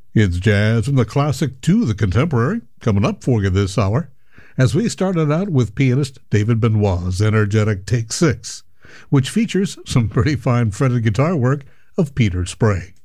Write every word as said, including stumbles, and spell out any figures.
It's jazz from the classic to the contemporary, coming up for you this hour, as we started out with pianist David Benoit's energetic Take Six, which features some pretty fine fretted guitar work of Peter Sprague.